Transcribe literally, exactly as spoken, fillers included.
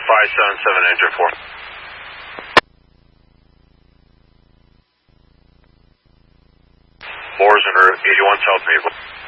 five seven seven, engine four. Moore's under eighty-one South Maple.